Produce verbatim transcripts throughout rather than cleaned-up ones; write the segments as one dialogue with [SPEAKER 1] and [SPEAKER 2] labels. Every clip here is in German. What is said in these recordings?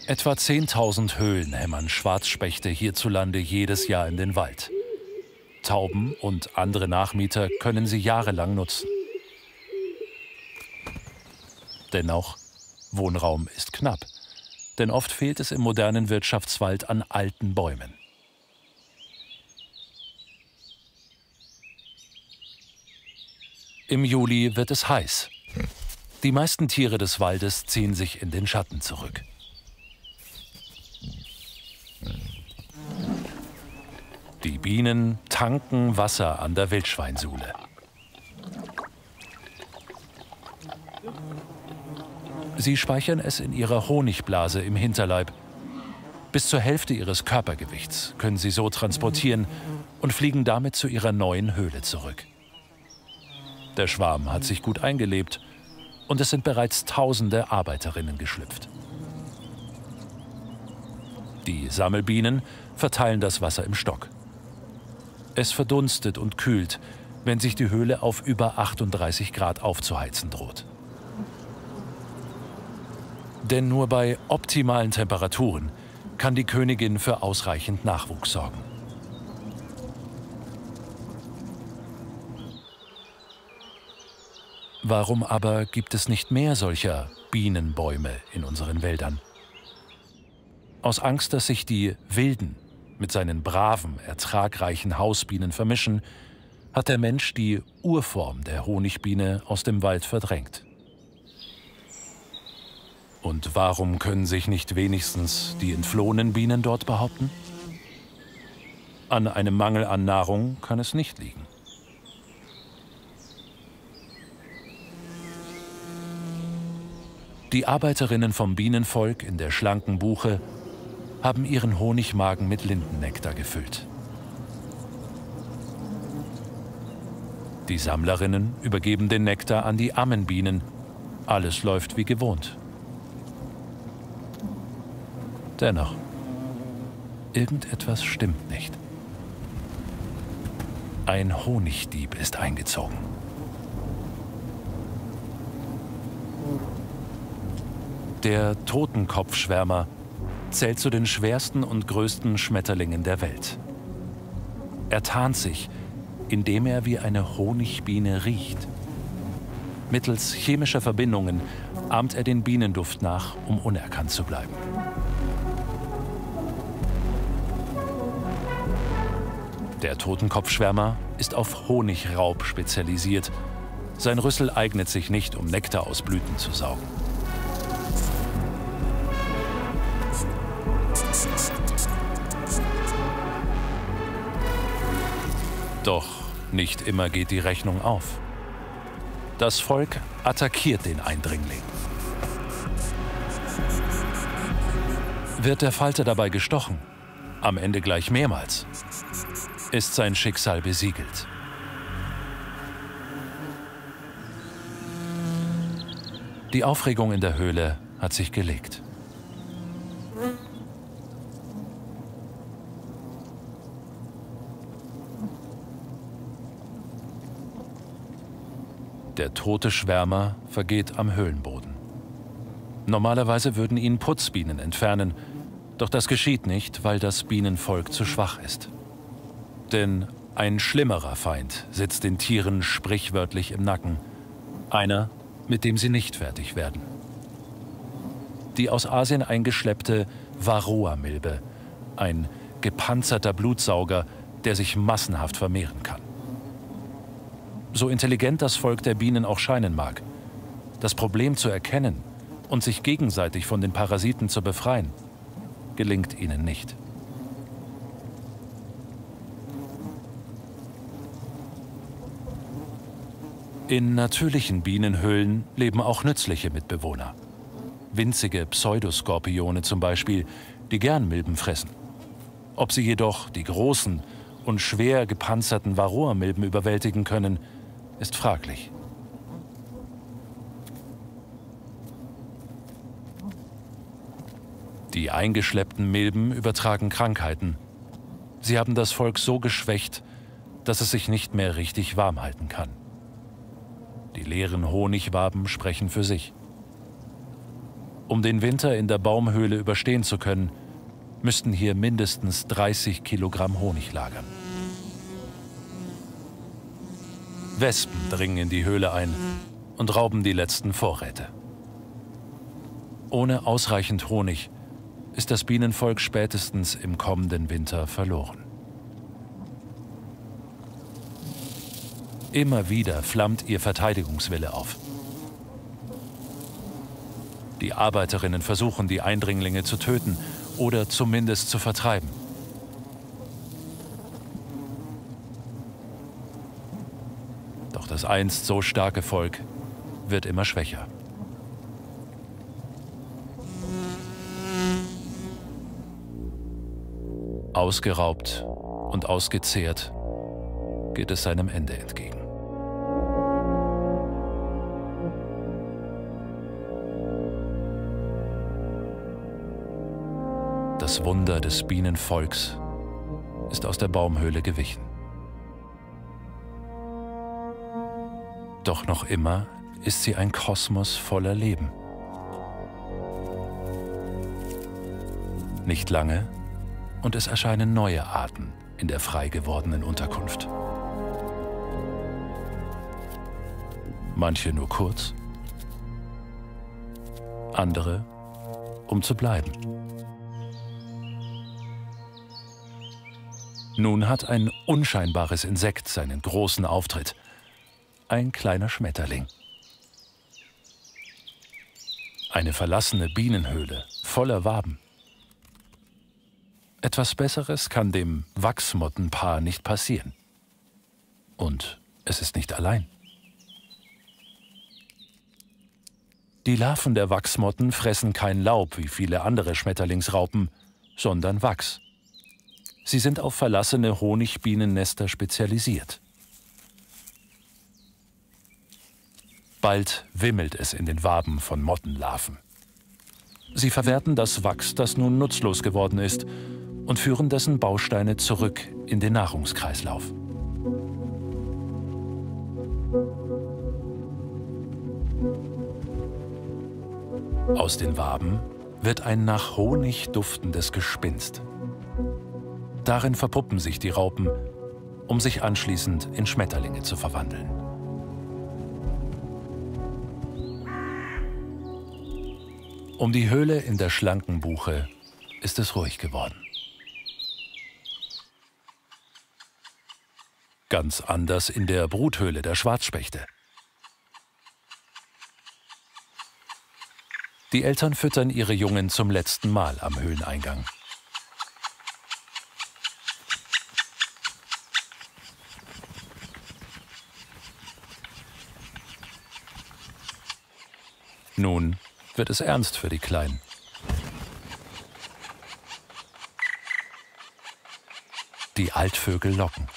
[SPEAKER 1] Etwa zehntausend Höhlen hämmern Schwarzspechte hierzulande jedes Jahr in den Wald. Tauben und andere Nachmieter können sie jahrelang nutzen. Dennoch, Wohnraum ist knapp, denn oft fehlt es im modernen Wirtschaftswald an alten Bäumen. Im Juli wird es heiß. Die meisten Tiere des Waldes ziehen sich in den Schatten zurück. Die Bienen tanken Wasser an der Wildschweinsuhle. Sie speichern es in ihrer Honigblase im Hinterleib. Bis zur Hälfte ihres Körpergewichts können sie so transportieren und fliegen damit zu ihrer neuen Höhle zurück. Der Schwarm hat sich gut eingelebt und es sind bereits tausende Arbeiterinnen geschlüpft. Die Sammelbienen verteilen das Wasser im Stock. Es verdunstet und kühlt, wenn sich die Höhle auf über achtunddreißig Grad aufzuheizen droht. Denn nur bei optimalen Temperaturen kann die Königin für ausreichend Nachwuchs sorgen. Warum aber gibt es nicht mehr solcher Bienenbäume in unseren Wäldern? Aus Angst, dass sich die wilden mit seinen braven, ertragreichen Hausbienen vermischen, hat der Mensch die Urform der Honigbiene aus dem Wald verdrängt. Und warum können sich nicht wenigstens die entflohenen Bienen dort behaupten? An einem Mangel an Nahrung kann es nicht liegen. Die Arbeiterinnen vom Bienenvolk in der schlanken Buche haben ihren Honigmagen mit Lindennektar gefüllt. Die Sammlerinnen übergeben den Nektar an die Ammenbienen. Alles läuft wie gewohnt. Dennoch, irgendetwas stimmt nicht. Ein Honigdieb ist eingezogen. Der Totenkopfschwärmer zählt zu den schwersten und größten Schmetterlingen der Welt. Er tarnt sich, indem er wie eine Honigbiene riecht. Mittels chemischer Verbindungen ahmt er den Bienenduft nach, um unerkannt zu bleiben. Der Totenkopfschwärmer ist auf Honigraub spezialisiert. Sein Rüssel eignet sich nicht, um Nektar aus Blüten zu saugen. Doch nicht immer geht die Rechnung auf. Das Volk attackiert den Eindringling. Wird der Falter dabei gestochen, am Ende gleich mehrmals, ist sein Schicksal besiegelt. Die Aufregung in der Höhle hat sich gelegt. Der tote Schwärmer vergeht am Höhlenboden. Normalerweise würden ihn Putzbienen entfernen, doch das geschieht nicht, weil das Bienenvolk zu schwach ist. Denn ein schlimmerer Feind sitzt den Tieren sprichwörtlich im Nacken. Einer, mit dem sie nicht fertig werden. Die aus Asien eingeschleppte Varroa-Milbe, ein gepanzerter Blutsauger, der sich massenhaft vermehren kann. So intelligent das Volk der Bienen auch scheinen mag, das Problem zu erkennen und sich gegenseitig von den Parasiten zu befreien, gelingt ihnen nicht. In natürlichen Bienenhöhlen leben auch nützliche Mitbewohner. Winzige Pseudoskorpione zum Beispiel, die gern Milben fressen. Ob sie jedoch die großen und schwer gepanzerten Varroa-Milben überwältigen können, ist fraglich. Die eingeschleppten Milben übertragen Krankheiten. Sie haben das Volk so geschwächt, dass es sich nicht mehr richtig warm halten kann. Die leeren Honigwaben sprechen für sich. Um den Winter in der Baumhöhle überstehen zu können, müssten hier mindestens dreißig Kilogramm Honig lagern. Wespen dringen in die Höhle ein und rauben die letzten Vorräte. Ohne ausreichend Honig ist das Bienenvolk spätestens im kommenden Winter verloren. Immer wieder flammt ihr Verteidigungswille auf. Die Arbeiterinnen versuchen, die Eindringlinge zu töten oder zumindest zu vertreiben. Doch das einst so starke Volk wird immer schwächer. Ausgeraubt und ausgezehrt geht es seinem Ende entgegen. Das Wunder des Bienenvolks ist aus der Baumhöhle gewichen. Doch noch immer ist sie ein Kosmos voller Leben. Nicht lange, und es erscheinen neue Arten in der frei gewordenen Unterkunft. Manche nur kurz, andere, um zu bleiben. Nun hat ein unscheinbares Insekt seinen großen Auftritt. Ein kleiner Schmetterling. Eine verlassene Bienenhöhle voller Waben. Etwas Besseres kann dem Wachsmottenpaar nicht passieren. Und es ist nicht allein. Die Larven der Wachsmotten fressen kein Laub wie viele andere Schmetterlingsraupen, sondern Wachs. Sie sind auf verlassene Honigbienennester spezialisiert. Bald wimmelt es in den Waben von Mottenlarven. Sie verwerten das Wachs, das nun nutzlos geworden ist, und führen dessen Bausteine zurück in den Nahrungskreislauf. Aus den Waben wird ein nach Honig duftendes Gespinst. Darin verpuppen sich die Raupen, um sich anschließend in Schmetterlinge zu verwandeln. Um die Höhle in der schlanken Buche ist es ruhig geworden. Ganz anders in der Bruthöhle der Schwarzspechte. Die Eltern füttern ihre Jungen zum letzten Mal am Höhleneingang. Nun wird es ernst für die Kleinen. Die Altvögel locken.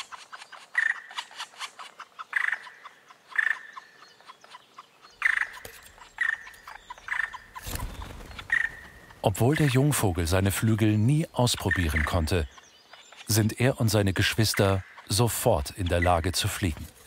[SPEAKER 1] Obwohl der Jungvogel seine Flügel nie ausprobieren konnte, sind er und seine Geschwister sofort in der Lage zu fliegen.